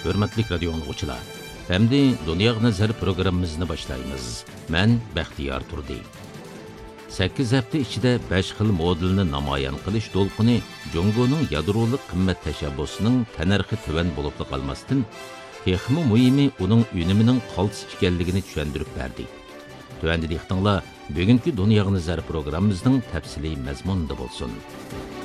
hörmətli radio dinləyicilər. Əmdi Dünya Nazar proqramımızını başlayırıq. Mən Bəxtiyar Turdi. 8 hafta ichida 5 xil modelni namoyon qilish to'lqini Jongoning yadroliq qimmat tashabbusining tanarxi tuvan bo'lib qolmasdan, texmi muhimi uning unimining qaltis ekanligini tushuntirib berdi. Tuvanda diqqatinglar, bugungi Dünya Nazar programmamizning tafsiliy mazmunida bo'lsin.